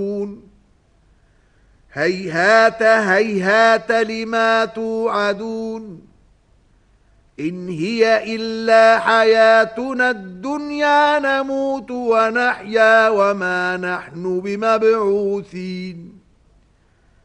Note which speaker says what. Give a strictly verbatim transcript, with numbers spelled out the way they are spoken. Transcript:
Speaker 1: هيهات هيهات لما توعدون إن هي إلا حياتنا الدنيا نموت ونحيا وما نحن بمبعوثين